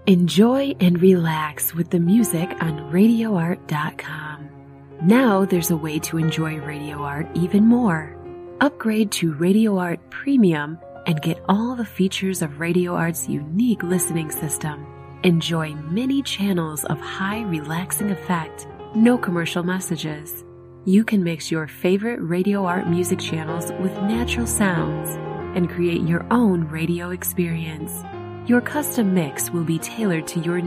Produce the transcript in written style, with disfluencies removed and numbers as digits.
Enjoy and relax with the music on RadioArt.com. Now there's a way to enjoy Radio Art even more. Upgrade to Radio Art Premium and get all the features of Radio Art's unique listening system. Enjoy many channels of high relaxing effect, no commercial messages. You can mix your favorite Radio Art music channels with natural sounds and create your own radio experience. Your custom mix will be tailored to your